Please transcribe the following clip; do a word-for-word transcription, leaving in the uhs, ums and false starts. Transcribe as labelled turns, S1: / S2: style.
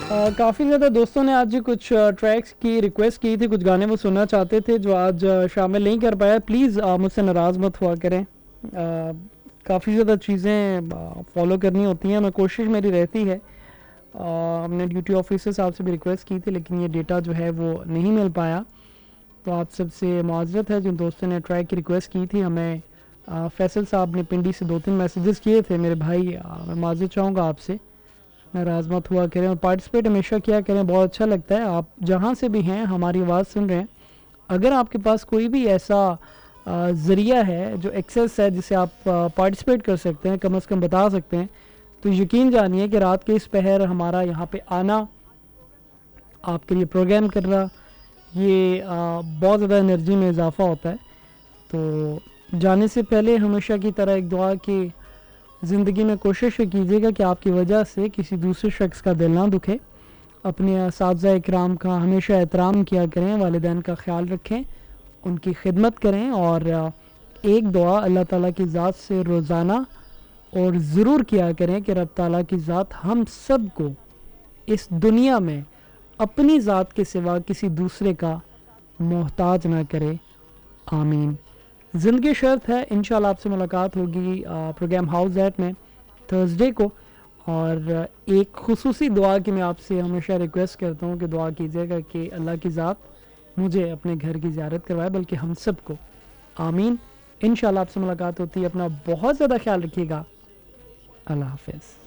S1: کافی زیادہ دوستوں نے آج جی کچھ ٹریکس کی ریکویسٹ کی تھی, کچھ گانے وہ سننا چاہتے تھے جو آج شامل نہیں کر پایا. پلیز مجھ سے ناراض مت ہوا کریں, کافی زیادہ چیزیں فالو کرنی ہوتی ہیں, میں کوشش میری رہتی ہے. ہم نے ڈیوٹی آفیسر صاحب سے بھی ریکویسٹ کی تھی لیکن یہ ڈیٹا جو ہے وہ نہیں مل پایا, تو آپ سب سے معذرت ہے. جن دوستوں نے ٹریک کی ریکویسٹ کی تھی, ہمیں فیصل صاحب نے پنڈی سے دو تین میسیجز کیے تھے. میرے بھائی میں معذرت چاہوں گا آپ سے, ناراض مت ہوا کریں اور پارٹیسپیٹ ہمیشہ کیا کریں, بہت اچھا لگتا ہے. آپ جہاں سے بھی ہیں ہماری آواز سن رہے ہیں, اگر آپ کے پاس کوئی بھی ایسا ذریعہ ہے جو ایکسیس ہے جسے آپ پارٹیسپیٹ کر سکتے ہیں, کم از کم بتا سکتے ہیں, تو یقین جانیے کہ رات کے اس پہر ہمارا یہاں پہ آنا, آپ کے لیے پروگرام کرنا, یہ بہت زیادہ انرجی میں اضافہ ہوتا ہے. تو جانے سے پہلے ہمیشہ کی طرح ایک دعا کی زندگی میں کوشش کیجیے گا کہ آپ کی وجہ سے کسی دوسرے شخص کا دل نہ دکھے. اپنے اساتذہ اکرام کا ہمیشہ احترام کیا کریں, والدین کا خیال رکھیں, ان کی خدمت کریں, اور ایک دعا اللہ تعالیٰ کی ذات سے روزانہ اور ضرور کیا کریں کہ رب تعالیٰ کی ذات ہم سب کو اس دنیا میں اپنی ذات کے سوا کسی دوسرے کا محتاج نہ کرے, آمین. زندگی شرط ہے, انشاءاللہ آپ سے ملاقات ہوگی پروگرام ہاؤس ایٹ میں تھرسڈے کو. اور ایک خصوصی دعا کی میں آپ سے ہمیشہ ریکویسٹ کرتا ہوں کہ دعا کیجیے گا کہ اللہ کی ذات مجھے اپنے گھر کی زیارت کروائے, بلکہ ہم سب کو, آمین. انشاءاللہ آپ سے ملاقات ہوتی ہے. اپنا بہت زیادہ خیال رکھیے گا. اللہ حافظ.